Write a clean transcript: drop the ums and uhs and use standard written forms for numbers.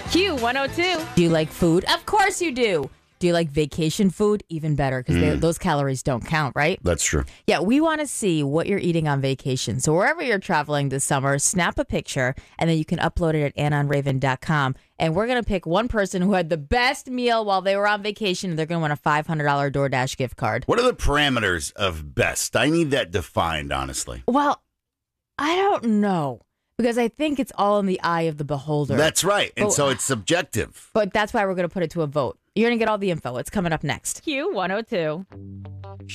Q102. Do you like food? Of course you do. Do you like vacation food? Even better, because those calories don't count, right? That's true. Yeah, we want to see what you're eating on vacation. So wherever you're traveling this summer, snap a picture, and then you can upload it at AnnOnRaven.com. And we're going to pick one person who had the best meal while they were on vacation, and they're going to win a $500 DoorDash gift card. What are the parameters of best? I need that defined, honestly. Well, I don't know, because I think it's all in the eye of the beholder. That's right. And so it's subjective. But that's why we're going to put it to a vote. You're going to get all the info. It's coming up next. Q102.